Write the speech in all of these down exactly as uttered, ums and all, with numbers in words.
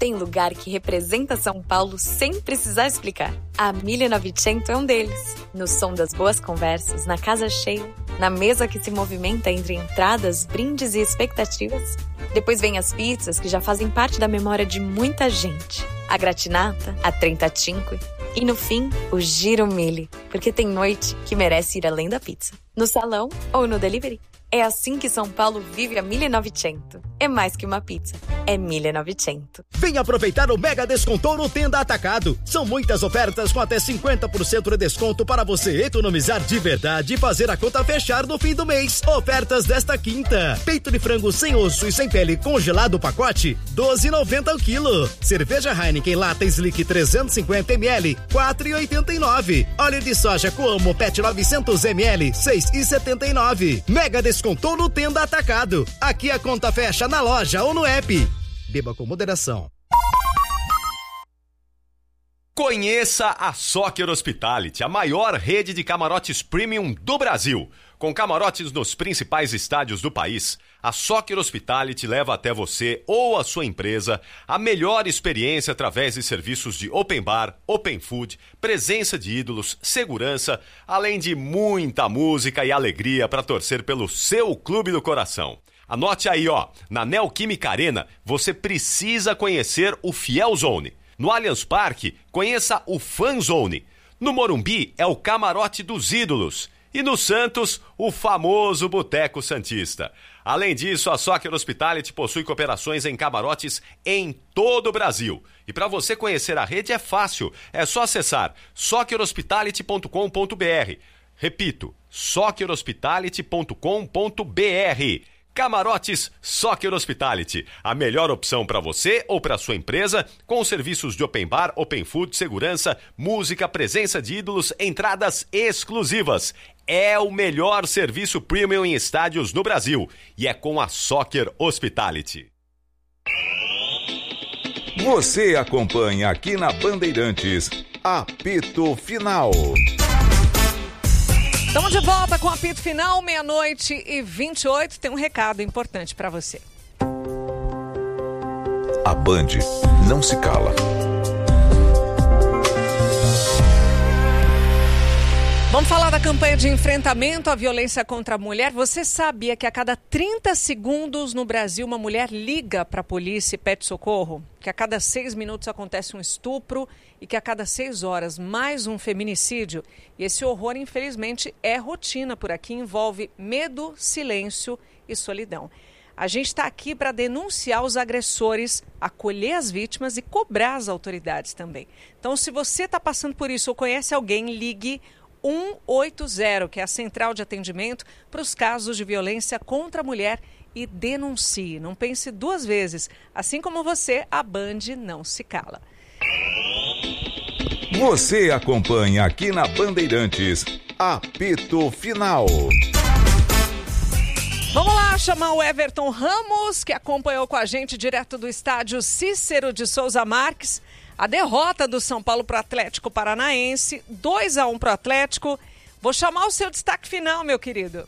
tem lugar que representa São Paulo sem precisar explicar. A mille e novecento é um deles. No som das boas conversas, na casa cheia, na mesa que se movimenta entre entradas, brindes e expectativas. Depois vem as pizzas que já fazem parte da memória de muita gente. A gratinata, a trentacinque e, no fim, o giro mille, porque tem noite que merece ir além da pizza. No salão ou no delivery. É assim que São Paulo vive a mille e novecento. É mais que uma pizza, é mille e novecento. Vem aproveitar o Mega Desconto no Tenda Atacado. São muitas ofertas com até cinquenta por cento de desconto para você economizar de verdade e fazer a conta fechar no fim do mês. Ofertas desta quinta. Peito de frango sem osso e sem pele congelado pacote, doze reais e noventa centavos o quilo. Cerveja Heineken Lata Slick trezentos e cinquenta mililitros, quatro reais e oitenta e nove centavos. Óleo de soja Coamo Pet novecentos mililitros, seis reais e setenta e nove centavos. Mega Desconto Contou no Tenda Atacado. Aqui a conta fecha na loja ou no app. Beba com moderação. Conheça a Soccer Hospitality, a maior rede de camarotes premium do Brasil. Com camarotes nos principais estádios do país, a Soccer Hospitality leva até você ou a sua empresa a melhor experiência através de serviços de open bar, open food, presença de ídolos, segurança, além de muita música e alegria para torcer pelo seu clube do coração. Anote aí, ó, na Neoquímica Arena você precisa conhecer o Fiel Zone. No Allianz Parque, conheça o Fan Zone. No Morumbi é o Camarote dos Ídolos. E no Santos, o famoso Boteco Santista. Além disso, a Soccer Hospitality possui cooperações em camarotes em todo o Brasil. E para você conhecer a rede é fácil, é só acessar soccer hospitality ponto com ponto b r. Repito, soccer hospitality ponto com ponto b r. Camarotes Soccer Hospitality, a melhor opção para você ou para sua empresa, com serviços de open bar, open food, segurança, música, presença de ídolos, entradas exclusivas. É o melhor serviço premium em estádios no Brasil e é com a Soccer Hospitality. Você acompanha aqui na Bandeirantes, Apito Final. Estamos de volta com o Apito Final, meia-noite e vinte e oito. Tem um recado importante para você. A Band não se cala. Vamos falar da campanha de enfrentamento à violência contra a mulher. Você sabia que a cada trinta segundos no Brasil uma mulher liga para a polícia e pede socorro? Que a cada seis minutos acontece um estupro e que a cada seis horas mais um feminicídio? E esse horror, infelizmente, é rotina por aqui, envolve medo, silêncio e solidão. A gente está aqui para denunciar os agressores, acolher as vítimas e cobrar as autoridades também. Então, se você está passando por isso ou conhece alguém, ligue um oito zero, que é a central de atendimento para os casos de violência contra a mulher, e denuncie. Não pense duas vezes. Assim como você, a Band não se cala. Você acompanha aqui na Bandeirantes, Apito Final. Vamos lá chamar o Everton Ramos, que acompanhou com a gente direto do estádio Cícero de Souza Marques. A derrota do São Paulo para o Atlético Paranaense, dois a um para o Atlético. Vou chamar o seu destaque final, meu querido.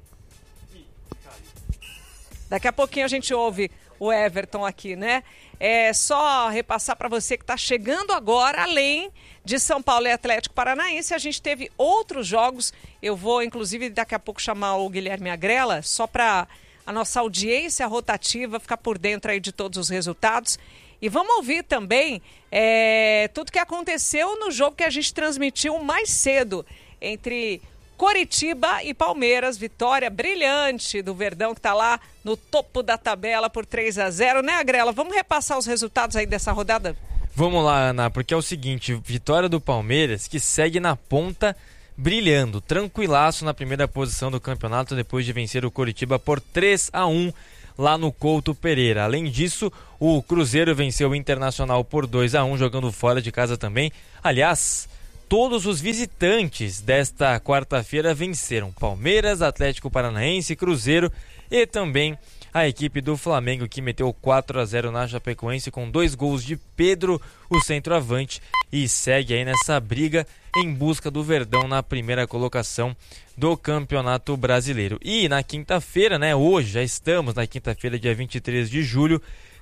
Daqui a pouquinho a gente ouve o Everton aqui, né? É só repassar para você que está chegando agora, além de São Paulo e Atlético Paranaense, a gente teve outros jogos. Eu vou, inclusive, daqui a pouco chamar o Guilherme Agrela, só para a nossa audiência rotativa ficar por dentro aí de todos os resultados. E vamos ouvir também é, tudo que aconteceu no jogo que a gente transmitiu mais cedo entre Coritiba e Palmeiras. Vitória brilhante do Verdão, que está lá no topo da tabela por três a zero, né, Agrela? Vamos repassar os resultados aí dessa rodada? Vamos lá, Ana, porque é o seguinte, vitória do Palmeiras, que segue na ponta, brilhando, tranquilaço na primeira posição do campeonato, depois de vencer o Coritiba por três a um. Lá no Couto Pereira. Além disso, o Cruzeiro venceu o Internacional por dois a um, jogando fora de casa também. Aliás, todos os visitantes desta quarta-feira venceram. Palmeiras, Atlético Paranaense, Cruzeiro e também a equipe do Flamengo, que meteu quatro a zero na Chapecoense com dois gols de Pedro, o centroavante, e segue aí nessa briga em busca do Verdão na primeira colocação do Campeonato Brasileiro. E na quinta-feira, né, hoje, já estamos na quinta-feira, dia vinte e três de julho,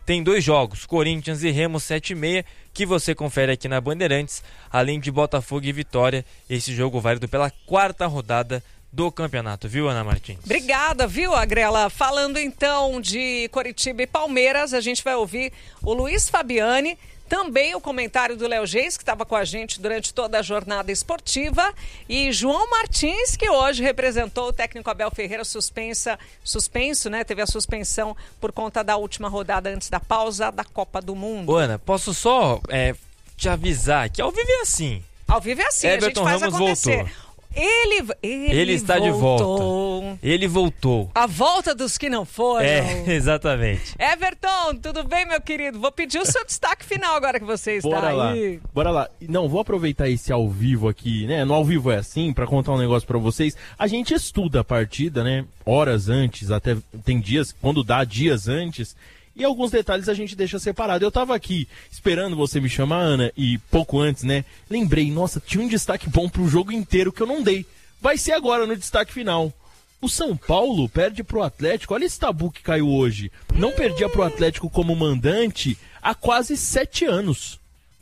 tem dois jogos, Corinthians e Remo sete e meia, que você confere aqui na Bandeirantes, além de Botafogo e Vitória, esse jogo válido pela quarta rodada do campeonato, viu, Ana Martins? Obrigada, viu, Agrela? Falando então de Coritiba e Palmeiras, a gente vai ouvir o Luiz Fabiani, também o comentário do Léo Geis, que estava com a gente durante toda a jornada esportiva, e João Martins, que hoje representou o técnico Abel Ferreira suspensa, suspenso, né? Teve a suspensão por conta da última rodada antes da pausa da Copa do Mundo. Ô, Ana, posso só é, te avisar que ao vivo é assim. Ao vivo é assim, Everton a gente faz Ramos acontecer. Voltou. Ele, ele, ele está voltou. de volta. Ele voltou. A volta dos que não foram. É, exatamente. Everton, tudo bem, meu querido? Vou pedir o seu destaque final agora que você está Bora lá. aí. Bora lá. Não, vou aproveitar esse ao vivo aqui, né? No ao vivo é assim, pra contar um negócio pra vocês. A gente estuda a partida, né? Horas antes, até tem dias, quando dá dias antes. E alguns detalhes a gente deixa separado. Eu tava aqui esperando você me chamar, Ana, e pouco antes, né? Lembrei, nossa, tinha um destaque bom pro jogo inteiro que eu não dei. Vai ser agora no destaque final. O São Paulo perde pro Atlético. Olha esse tabu que caiu hoje. Não perdia pro Atlético como mandante há quase sete anos.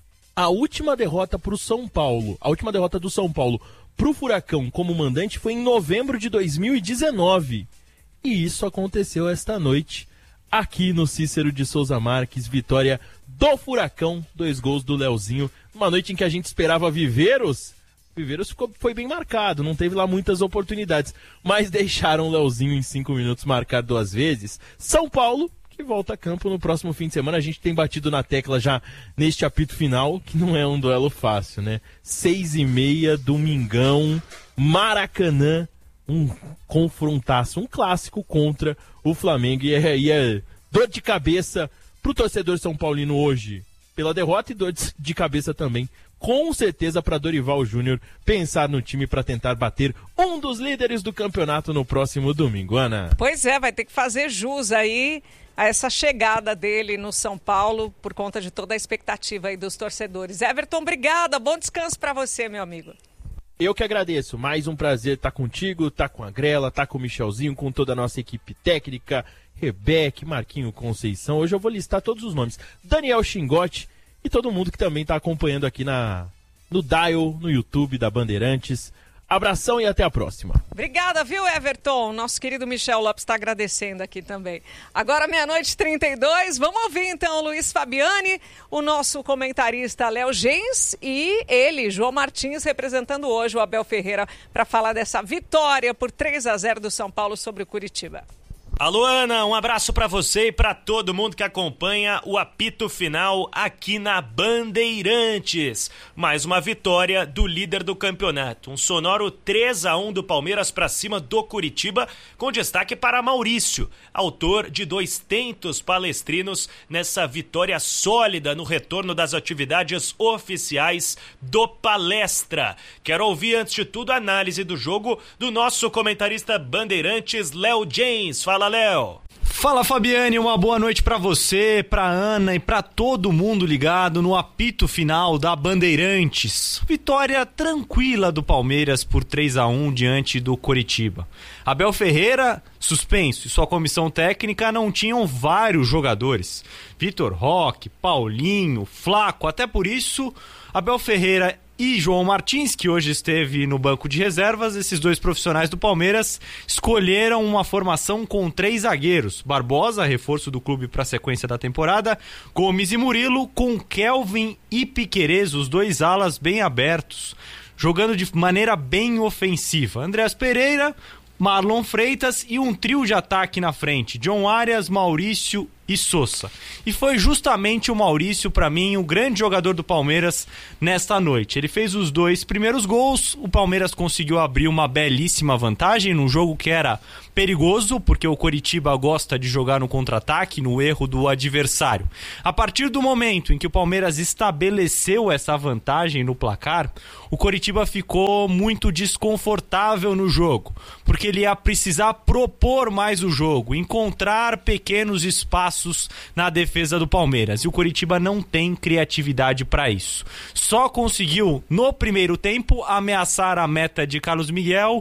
A última derrota pro São Paulo, a última derrota do São Paulo pro Furacão como mandante foi em novembro de dois mil e dezenove. E isso aconteceu esta noite. Aqui no Cícero de Souza Marques, vitória do Furacão, dois gols do Leozinho. Uma noite em que a gente esperava Viveiros. Viveiros ficou, foi bem marcado, não teve lá muitas oportunidades. Mas deixaram o Leozinho em cinco minutos marcar duas vezes. São Paulo, que volta a campo no próximo fim de semana. A gente tem batido na tecla já neste apito final, que não é um duelo fácil, né? Seis e meia, domingão, Maracanã. Um confrontaço, um clássico contra o Flamengo. E é, e é dor de cabeça pro torcedor São Paulino hoje pela derrota e dor de cabeça também, com certeza, para Dorival Júnior pensar no time para tentar bater um dos líderes do campeonato no próximo domingo, Ana. Pois é, vai ter que fazer jus aí a essa chegada dele no São Paulo por conta de toda a expectativa aí dos torcedores. Everton, obrigada, bom descanso para você, meu amigo. Eu que agradeço, mais um prazer estar contigo, estar com a Grela, estar com o Michelzinho, com toda a nossa equipe técnica, Rebeca, Marquinho Conceição, hoje eu vou listar todos os nomes, Daniel Xingote e todo mundo que também está acompanhando aqui na, no Dial, no YouTube da Bandeirantes. Abração e até a próxima. Obrigada, viu, Everton? Nosso querido Michel Lopes está agradecendo aqui também. Agora, meia-noite e trinta e dois, vamos ouvir então o Luiz Fabiani, o nosso comentarista Léo Gens e ele, João Martins, representando hoje o Abel Ferreira para falar dessa vitória por três a zero do São Paulo sobre o Curitiba. Alô, Ana, um abraço pra você e pra todo mundo que acompanha o apito final aqui na Bandeirantes. Mais uma vitória do líder do campeonato. Um sonoro três a um do Palmeiras pra cima do Curitiba, com destaque para Maurício, autor de dois tentos palestrinos nessa vitória sólida no retorno das atividades oficiais do Palestra. Quero ouvir, antes de tudo, a análise do jogo do nosso comentarista Bandeirantes, Léo Gens. Fala, Léo. Fala, Fabiane, uma boa noite pra você, pra Ana e pra todo mundo ligado no apito final da Bandeirantes. Vitória tranquila do Palmeiras por três a um diante do Coritiba. Abel Ferreira, suspenso, e sua comissão técnica não tinham vários jogadores. Vitor Roque, Paulinho, Flaco, até por isso, Abel Ferreira e João Martins, que hoje esteve no banco de reservas, esses dois profissionais do Palmeiras escolheram uma formação com três zagueiros. Barbosa, reforço do clube para a sequência da temporada, Gomes e Murilo, com Kelvin e Piquerez, os dois alas bem abertos, jogando de maneira bem ofensiva. Andreas Pereira, Marlon Freitas e um trio de ataque na frente, John Arias, Maurício e Sousa. E foi justamente o Maurício, para mim, o grande jogador do Palmeiras nesta noite. Ele fez os dois primeiros gols, o Palmeiras conseguiu abrir uma belíssima vantagem num jogo que era perigoso, porque o Coritiba gosta de jogar no contra-ataque, no erro do adversário. A partir do momento em que o Palmeiras estabeleceu essa vantagem no placar, o Coritiba ficou muito desconfortável no jogo, porque ele ia precisar propor mais o jogo, encontrar pequenos espaços na defesa do Palmeiras, e o Coritiba não tem criatividade para isso. Só conseguiu, no primeiro tempo, ameaçar a meta de Carlos Miguel,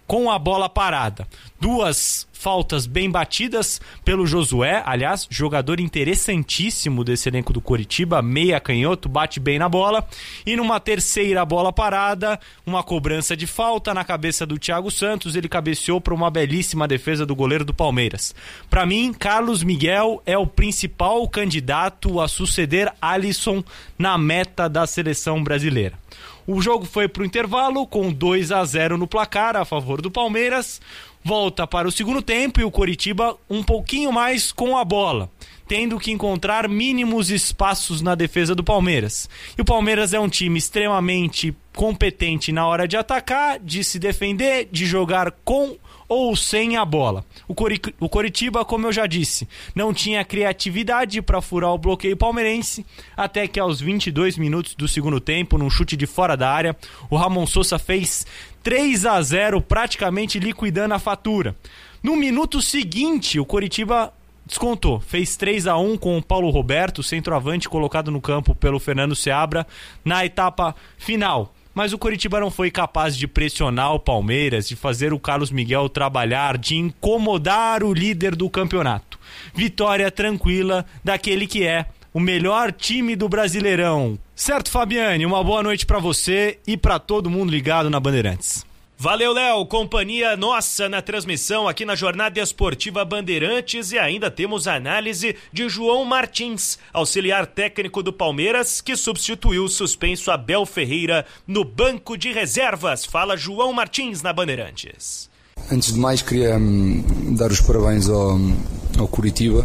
com a bola parada. Duas faltas bem batidas pelo Josué, aliás, jogador interessantíssimo desse elenco do Coritiba, meia canhoto, bate bem na bola. E numa terceira bola parada, uma cobrança de falta na cabeça do Thiago Santos, ele cabeceou para uma belíssima defesa do goleiro do Palmeiras. Para mim, Carlos Miguel é o principal candidato a suceder Alisson na meta da seleção brasileira. O jogo foi para o intervalo com dois a zero no placar a favor do Palmeiras. Volta para o segundo tempo e o Coritiba um pouquinho mais com a bola, tendo que encontrar mínimos espaços na defesa do Palmeiras. E o Palmeiras é um time extremamente competente na hora de atacar, de se defender, de jogar com ou sem a bola. O, Cori- o Coritiba, como eu já disse, não tinha criatividade para furar o bloqueio palmeirense, até que aos vinte e dois minutos do segundo tempo, num chute de fora da área, o Ramon Sousa fez três a zero, praticamente liquidando a fatura. No minuto seguinte, o Coritiba descontou, fez três a um com o Paulo Roberto, centroavante colocado no campo pelo Fernando Seabra, na etapa final. Mas o Coritiba não foi capaz de pressionar o Palmeiras, de fazer o Carlos Miguel trabalhar, de incomodar o líder do campeonato. Vitória tranquila daquele que é o melhor time do Brasileirão. Certo, Fabiane? Uma boa noite pra você e pra todo mundo ligado na Bandeirantes. Valeu, Léo, companhia nossa na transmissão aqui na Jornada Esportiva Bandeirantes, e ainda temos a análise de João Martins, auxiliar técnico do Palmeiras, que substituiu o suspenso Abel Ferreira no banco de reservas. Fala João Martins na Bandeirantes. Antes de mais, queria hum, dar os parabéns ao, ao Coritiba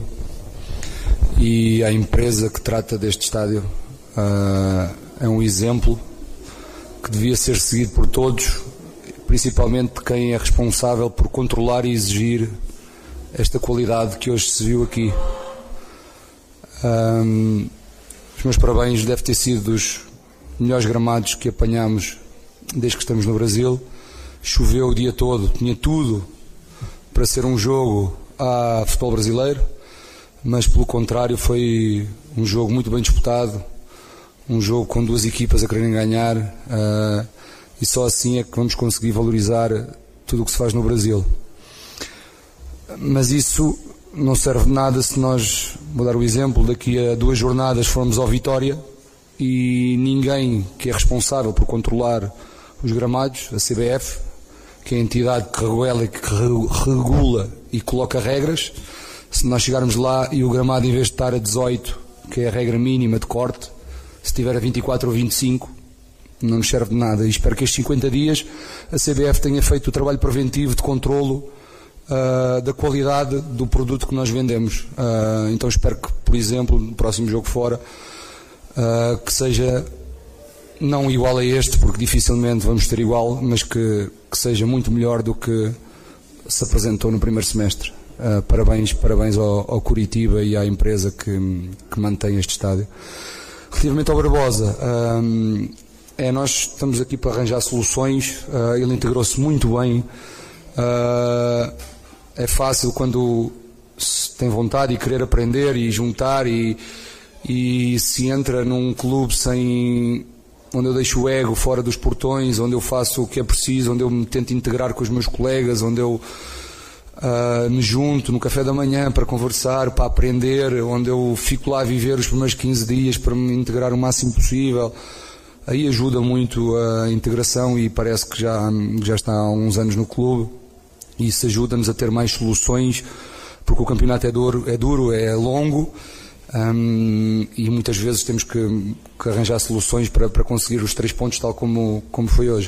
e à empresa que trata deste estádio. Uh, é um exemplo que devia ser seguido por todos, principalmente de quem é responsável por controlar e exigir esta qualidade que hoje se viu aqui. Um, os meus parabéns, deve ter sido dos melhores gramados que apanhámos desde que estamos no Brasil. Choveu o dia todo, tinha tudo para ser um jogo a futebol brasileiro, mas pelo contrário foi um jogo muito bem disputado, um jogo com duas equipas a quererem ganhar, uh, e só assim é que vamos conseguir valorizar tudo o que se faz no Brasil. Mas isso não serve de nada se nós, vou dar o exemplo, daqui a duas jornadas formos ao Vitória e ninguém que é responsável por controlar os gramados, a C B F, que é a entidade que regula, que regula e coloca regras, se nós chegarmos lá e o gramado, em vez de estar a dezoito, que é a regra mínima de corte, se estiver a vinte e quatro ou vinte e cinco, não nos serve de nada. E espero que estes cinquenta dias a C B F tenha feito o trabalho preventivo de controlo uh, da qualidade do produto que nós vendemos. Uh, então espero que, por exemplo, no próximo jogo fora, uh, que seja não igual a este, porque dificilmente vamos ter igual, mas que, que seja muito melhor do que se apresentou no primeiro semestre. Uh, parabéns, parabéns ao, ao Coritiba e à empresa que, que mantém este estádio. Relativamente ao Barbosa, um, é, nós estamos aqui para arranjar soluções, uh, ele integrou-se muito bem, uh, é fácil quando se tem vontade e querer aprender e juntar, e, e se entra num clube sem, onde eu deixo o ego fora dos portões, onde eu faço o que é preciso, onde eu me tento integrar com os meus colegas, onde eu Uh, me junto no café da manhã para conversar, para aprender, onde eu fico lá a viver os primeiros quinze dias para me integrar o máximo possível. Aí ajuda muito a integração e parece que já, já está há uns anos no clube, e isso ajuda-nos a ter mais soluções, porque o campeonato é duro, é, duro, é longo, um, e muitas vezes temos que, que arranjar soluções para, para conseguir os três pontos, tal como, como foi hoje.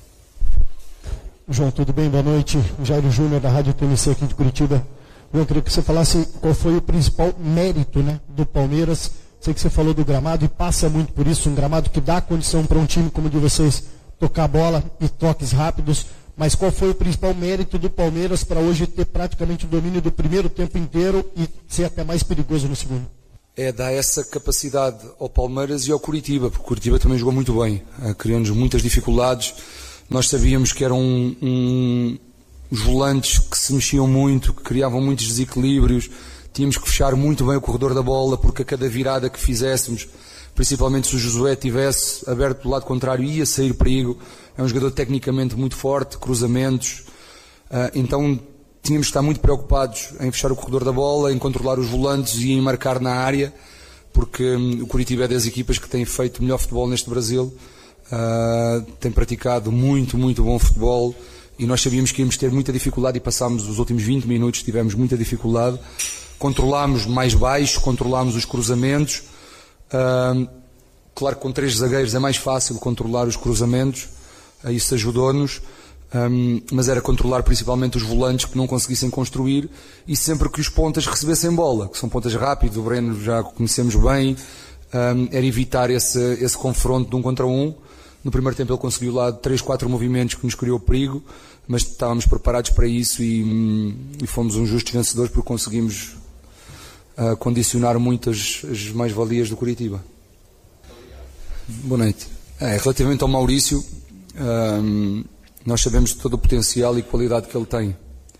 João, tudo bem? Boa noite. Jairo Júnior, da Rádio T M C aqui de Curitiba. Eu queria que você falasse qual foi o principal mérito, né, do Palmeiras. Sei que você falou do gramado e passa muito por isso, um gramado que dá condição para um time como o de vocês tocar a bola e toques rápidos. Mas qual foi o principal mérito do Palmeiras para hoje ter praticamente o domínio do primeiro tempo inteiro e ser até mais perigoso no segundo? É dar essa capacidade ao Palmeiras e ao Coritiba, porque o Coritiba também jogou muito bem, criando-nos muitas dificuldades. Nós sabíamos que eram um, um, os volantes que se mexiam muito, que criavam muitos desequilíbrios. Tínhamos que fechar muito bem o corredor da bola, porque a cada virada que fizéssemos, principalmente se o Josué tivesse aberto do lado contrário, ia sair perigo. É um jogador tecnicamente muito forte, cruzamentos, Uh, então tínhamos que estar muito preocupados em fechar o corredor da bola, em controlar os volantes e em marcar na área, porque um, o Coritiba é das equipas que tem feito melhor futebol neste Brasil, uh, tem praticado muito, muito bom futebol, e nós sabíamos que íamos ter muita dificuldade e passámos os últimos vinte minutos, tivemos muita dificuldade, controlámos mais baixo, controlámos os cruzamentos, uh, claro que com três zagueiros é mais fácil controlar os cruzamentos, uh, isso ajudou-nos, um, mas era controlar principalmente os volantes que não conseguissem construir, e sempre que os pontas recebessem bola, que são pontas rápidos, o Breno já conhecemos bem, um, era evitar esse, esse confronto de um contra um. No primeiro tempo ele conseguiu lá três, quatro movimentos que nos criou perigo, mas estávamos preparados para isso e, e fomos uns justos vencedores porque conseguimos uh, condicionar muito as, as mais-valias do Coritiba. Boa noite. É, relativamente ao Maurício, um, nós sabemos todo o potencial e qualidade que ele tem,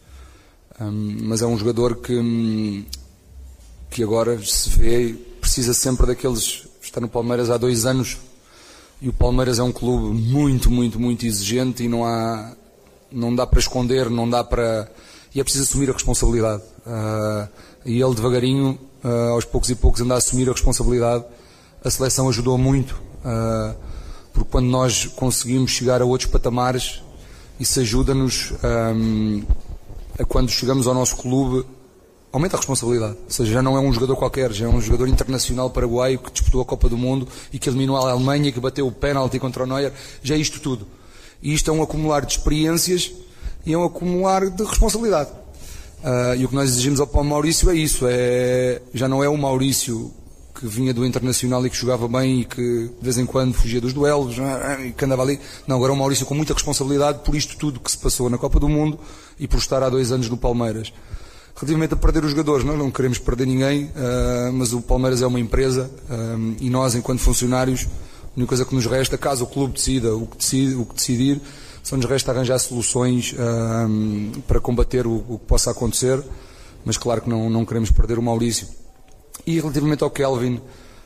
um, mas é um jogador que, que agora se vê, precisa sempre daqueles, está no Palmeiras há dois anos, e o Palmeiras é um clube muito, muito, muito exigente e não há, não dá para esconder, não dá para, e é preciso assumir a responsabilidade, uh, e ele devagarinho, uh, aos poucos e poucos, anda a assumir a responsabilidade. A seleção ajudou muito, uh, porque quando nós conseguimos chegar a outros patamares, isso ajuda-nos um, a quando chegamos ao nosso clube, aumenta a responsabilidade. Ou seja, já não é um jogador qualquer, já é um jogador internacional paraguaio que disputou a Copa do Mundo e que eliminou a Alemanha, que bateu o pênalti contra o Neuer, já é isto tudo. E isto é um acumular de experiências e é um acumular de responsabilidade. Uh, e o que nós exigimos ao Paulo Maurício é isso, é, já não é o Maurício que vinha do Internacional e que jogava bem e que de vez em quando fugia dos duelos e que andava ali. Não, agora é um Maurício com muita responsabilidade por isto tudo que se passou na Copa do Mundo e por estar há dois anos no Palmeiras. Relativamente a perder os jogadores, nós não queremos perder ninguém, uh, mas o Palmeiras é uma empresa um, e nós, enquanto funcionários, a única coisa que nos resta, caso o clube decida o que, decide, o que decidir, só nos resta arranjar soluções um, para combater o, o que possa acontecer, mas claro que não, não queremos perder o Maurício. E relativamente ao Kelvin,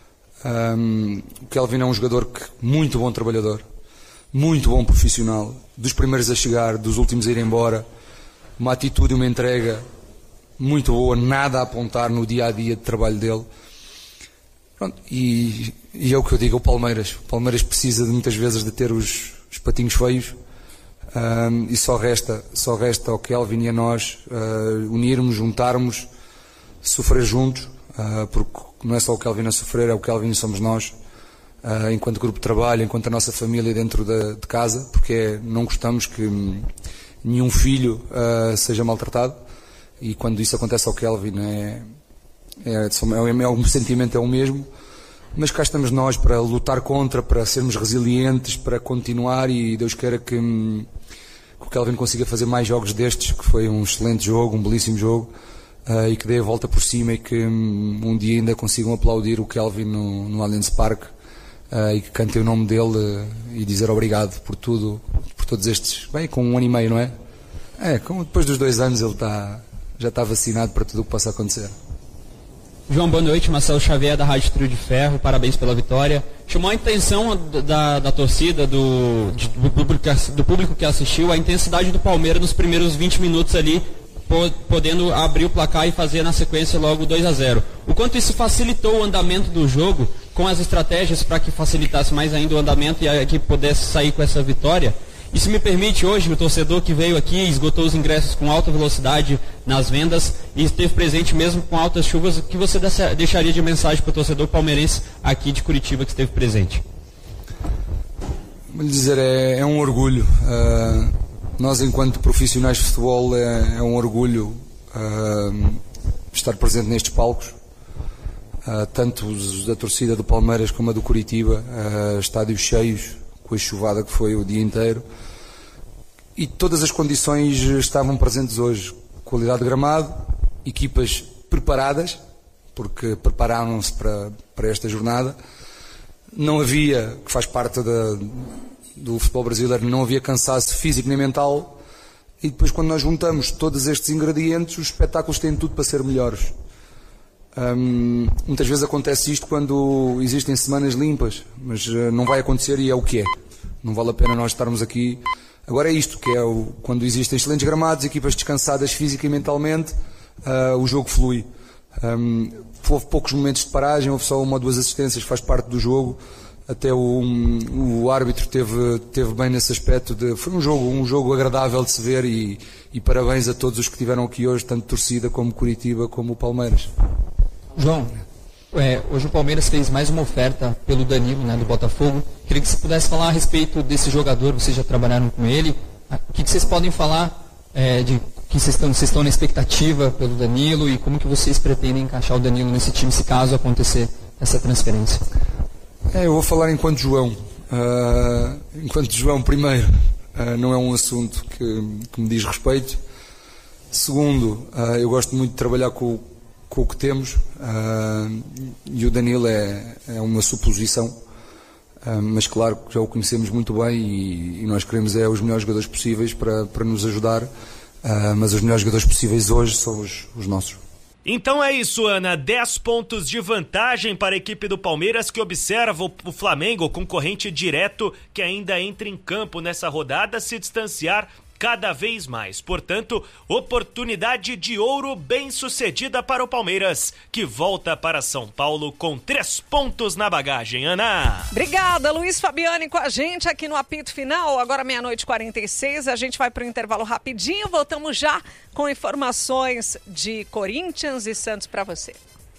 um, o Kelvin é um jogador que, muito bom trabalhador, muito bom profissional, dos primeiros a chegar, dos últimos a ir embora, uma atitude e uma entrega muito boa, nada a apontar no dia-a-dia de trabalho dele. Pronto, e, e é o que eu digo ao Palmeiras. O Palmeiras precisa de, muitas vezes de ter os, os patinhos feios, um, e só resta, só resta ao Kelvin e a nós uh, unirmos, juntarmos, sofrer juntos, uh, porque não é só o Kelvin a sofrer, é o Kelvin e somos nós, uh, enquanto grupo de trabalho, enquanto a nossa família dentro de, de casa, porque é, não gostamos que hum, nenhum filho uh, seja maltratado. E quando isso acontece ao Kelvin, é, é, é, é, o sentimento é o mesmo, mas cá estamos nós para lutar contra, para sermos resilientes, para continuar, e Deus queira que, que o Kelvin consiga fazer mais jogos destes, que foi um excelente jogo, um belíssimo jogo, uh, e que dê a volta por cima e que um, um dia ainda consigam aplaudir o Kelvin no, no Allianz Parque, uh, e que cantem o nome dele uh, e dizer obrigado por tudo, por todos estes, bem, com um ano e meio, não é? É, como depois dos dois anos ele está... já está vacinado para tudo o que possa acontecer. João, boa noite. Marcelo Xavier, da Rádio Trio de Ferro. Parabéns pela vitória. Chamou a atenção da, da torcida, do, de, do, público, do público que assistiu, a intensidade do Palmeiras nos primeiros vinte minutos ali, podendo abrir o placar e fazer na sequência logo dois a zero. O quanto isso facilitou o andamento do jogo, com as estratégias para que facilitasse mais ainda o andamento e a equipe pudesse sair com essa vitória? E se me permite, hoje, o torcedor que veio aqui, esgotou os ingressos com alta velocidade nas vendas e esteve presente mesmo com altas chuvas, o que você deixaria de mensagem para o torcedor palmeirense aqui de Curitiba que esteve presente? Vou lhe dizer, é, é um orgulho. Uh, nós, enquanto profissionais de futebol, é, é um orgulho uh, estar presente nestes palcos. Uh, tanto os da torcida do Palmeiras como a do Curitiba, uh, estádios cheios, com a chuvada que foi o dia inteiro, e todas as condições estavam presentes hoje. Qualidade de gramado, equipas preparadas, porque prepararam-se para, para esta jornada. Não havia, que faz parte da, do futebol brasileiro, não havia cansaço físico nem mental, e depois quando nós juntamos todos estes ingredientes, os espetáculos têm tudo para ser melhores. Hum, muitas vezes acontece isto quando existem semanas limpas, mas uh, não vai acontecer e é o que é. Não vale a pena nós estarmos aqui Agora é isto, que é o, quando existem excelentes gramados, equipas descansadas física e mentalmente, uh, o jogo flui. Um, houve poucos momentos de paragem, houve só uma ou duas assistências, faz parte do jogo. Até o, um, o árbitro teve, teve bem nesse aspecto. De, foi um jogo, um jogo agradável de se ver e, e parabéns a todos os que estiveram aqui hoje, tanto torcida como Curitiba, como o Palmeiras. João, é, hoje o Palmeiras fez mais uma oferta pelo Danilo, né, do Botafogo. Queria que você pudesse falar a respeito desse jogador, vocês já trabalharam com ele. O que, que vocês podem falar é, de que vocês estão, vocês estão na expectativa pelo Danilo e como que vocês pretendem encaixar o Danilo nesse time se caso acontecer essa transferência? É, eu vou falar enquanto João. Uh, enquanto João, primeiro, uh, não é um assunto que, que me diz respeito. Segundo, uh, eu gosto muito de trabalhar com, com o que temos uh, e o Danilo é, é uma suposição, uh, mas claro que já o conhecemos muito bem e, e nós queremos é os melhores jogadores possíveis para, para nos ajudar, uh, mas os melhores jogadores possíveis hoje são os, os nossos. Então é isso, Ana, dez pontos de vantagem para a equipe do Palmeiras, que observa o Flamengo, concorrente direto, que ainda entra em campo nessa rodada, se distanciar cada vez mais. Portanto, oportunidade de ouro bem sucedida para o Palmeiras, que volta para São Paulo com três pontos na bagagem. Ana! Obrigada, Luiz Fabiani, com a gente aqui no apito final. Agora meia-noite e quarenta e seis, a gente vai para o intervalo rapidinho. Voltamos já com informações de Corinthians e Santos para você.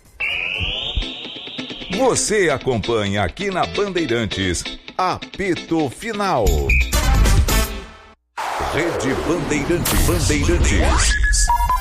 Você acompanha aqui na Bandeirantes, apito final. Rede Bandeirantes. Bandeirantes.